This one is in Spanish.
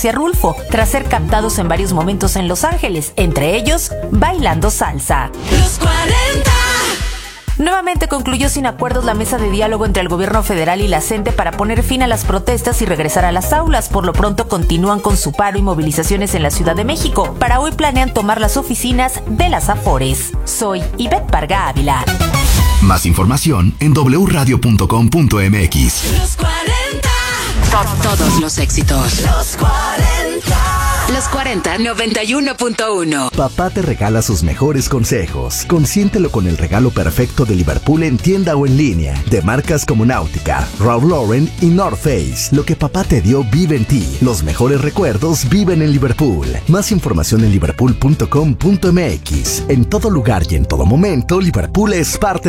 a Rulfo, tras ser captados en varios momentos en Los Ángeles, entre ellos, bailando salsa. Los 40. Nuevamente concluyó sin acuerdos la mesa de diálogo entre el gobierno federal y la CENTE para poner fin a las protestas y regresar a las aulas. Por lo pronto continúan con su paro y movilizaciones en la Ciudad de México. Para hoy planean tomar las oficinas de las Afores. Soy Ivette Parga Ávila. Más información en wradio.com.mx. Los 40. Todos los éxitos. Los 40. Los 40 91.1. Papá te regala sus mejores consejos. Consiéntelo con el regalo perfecto de Liverpool en tienda o en línea. De marcas como Náutica, Ralph Lauren y North Face. Lo que papá te dio vive en ti. Los mejores recuerdos viven en Liverpool. Más información en liverpool.com.mx. En todo lugar y en todo momento, Liverpool es parte